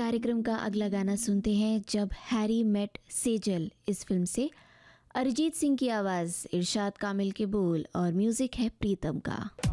कार्यक्रम का अगला गाना सुनते हैं जब हैरी मेट सेजल। इस फिल्म से अरिजीत सिंह की आवाज़, इरशाद कामिल के बोल और म्यूजिक है प्रीतम का।